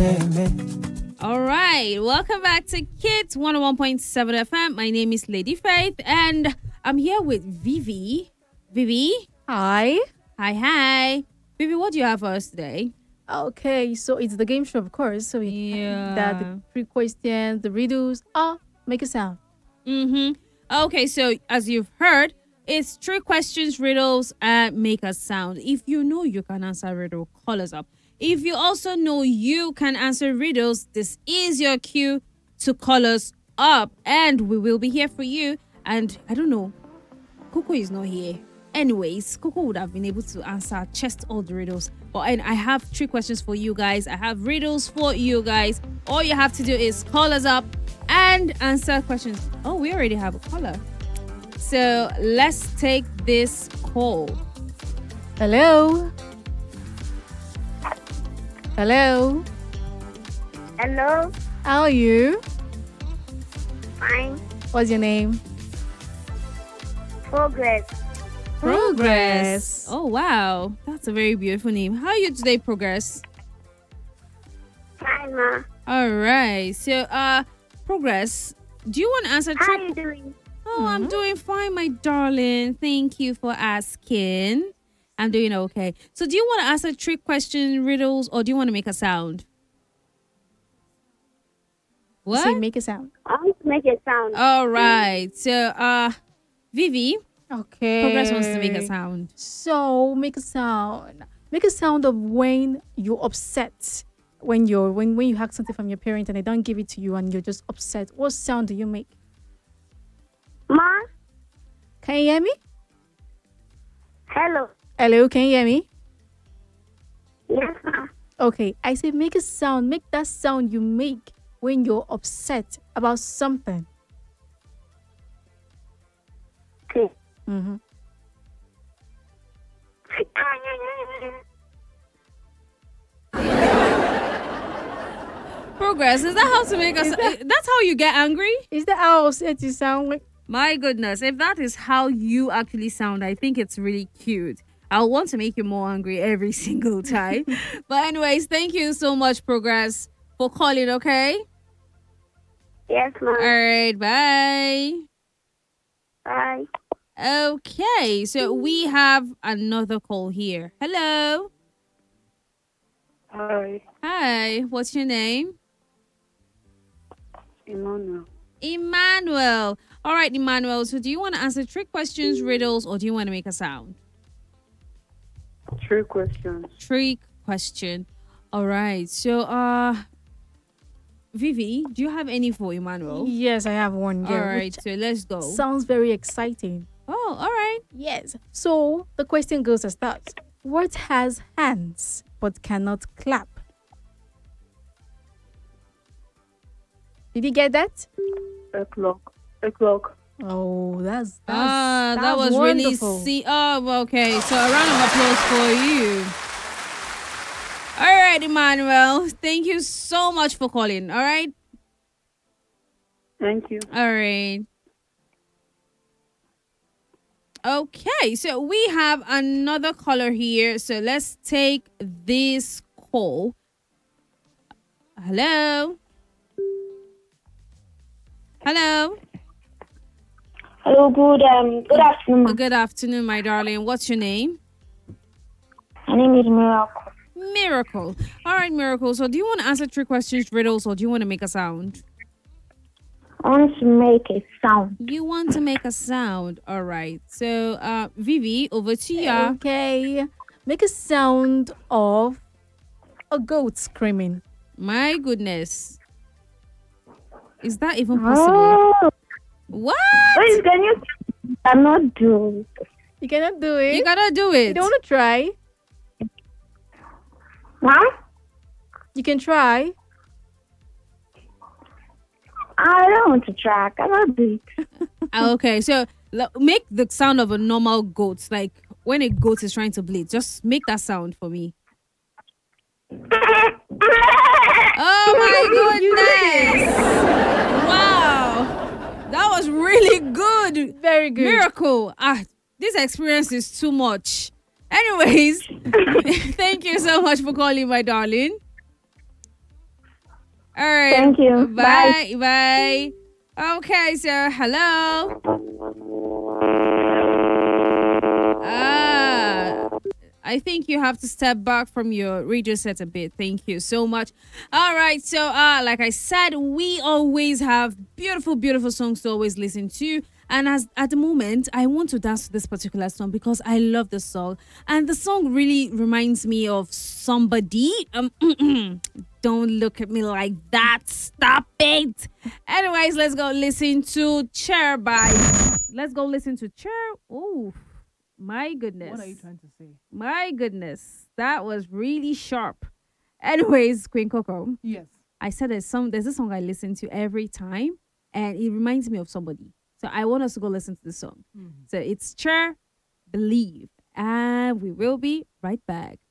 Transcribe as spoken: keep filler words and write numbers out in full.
All right, welcome back to Kids one oh one point seven F M. My name is Lady Faith, and I'm here with Vivi. Vivi? Hi. Hi, hi. Vivi, what do you have for us today? Okay, so it's the game show, of course. So Yeah. that the three questions, the riddles, ah, make a sound. Mm-hmm. Okay, so as you've heard, it's three questions, riddles, and make a sound. If you know you can answer riddle, call us up. If you also know you can answer riddles, this is your cue to call us up, and we will be here for you. And I don't know, Coco is not here. Anyways, Coco would have been able to answer just all the riddles. But and I have three questions for you guys. I have riddles for you guys. All you have to do is call us up and answer questions. Oh, we already have a caller. So let's take this call. Hello. Hello. Hello, How are you? fine. What's your name? Progress. Progress. Oh, wow. That's a very beautiful name. How are you today, Progress? Hi, Ma. All right. So, uh, Progress, do you want to answer How tri- you doing? Oh, I'm doing fine, my darling. Thank you for asking. I'm doing okay. So, do you want to answer trick questions, riddles, or do you want to make a sound? What? Say make a sound. I want to make a sound. All right. So, uh, Vivi, Okay. Progress wants to make a sound. So make a sound. Make a sound of when you're upset. When you're when when you have something from your parent and they don't give it to you and you're just upset. What sound do you make? Ma, Can you hear me? hello. Hello, can you hear me? Yes, Ma. Okay, I say make a sound. Make that sound you make when you're upset about something. Okay. Mm-hmm. Progress, is that how to make a sound? That's how you get angry? Is that how upset you sound? Like, My goodness, if that is how you actually sound, I think it's really cute. I'll want to make you more angry every single time. But anyways, thank you so much, Progress, for calling, okay? Yes, Ma. All right, bye. Bye. Okay, so we have another call here. Hello. Hi, Hi, what's your name? Emmanuel. Emmanuel. All right, Emmanuel. So do you want to answer trick questions, riddles, or do you want to make a sound? Three questions. Trick question. All right. So, uh, Vivi, do you have any for Emmanuel? yes, I have one. Yeah, All right. which So let's go. sounds very exciting. Oh, all right. Yes. So the question goes as that: what has hands but cannot clap? Did you get that? A clock. A clock. Oh, that's, that's Ah, that that's was wonderful. really see. Oh, okay. So a round of applause for you. All right, Emmanuel. Thank you so much for calling. All right. Thank you. All right. Okay, so we have another caller here. So let's take this call. Hello. Hello. Hello, good um, good afternoon. Good afternoon, my darling. What's your name? My name is Miracle. Miracle. All right, Miracle. So do you want to answer three questions, riddles, or do you want to make a sound? I want to make a sound. You want to make a sound. All right. So, uh, Vivi, over to you. Okay. Make a sound of a goat screaming. My goodness. Is that even possible? Oh, What? please, can you cannot do? You cannot do it. You gotta do You it. don't want to try. Huh? You can try. I don't want to try. I cannot do it. Ah, okay, so l- make the sound of a normal goat, like when a goat is trying to bleed. Just make that sound for me. Oh my goodness! Wow, that was really good. Very good. Miracle. Ah, this experience is too much. Anyways, thank you so much for calling, my darling. All right. Thank you. Bye. Bye. Okay, so hello. Ah, I think you have to step back from your radio set a bit. Thank you so much. All right, so uh, like I said, we always have beautiful, beautiful songs to always listen to. And as at the moment, I want to dance to this particular song because I love the song, and the song really reminds me of somebody. Um, don't look at me like that. Stop it. Anyways, let's go listen to Chair by. Let's go listen to Chair. Oh. My goodness. What are you trying to say? My goodness. That was really sharp. Anyways, Queen Coco, Yes. I said there's some there's a song I listen to every time and it reminds me of somebody. So I want us to go listen to the song. Mhm. So it's Cher, Believe. And we will be right back.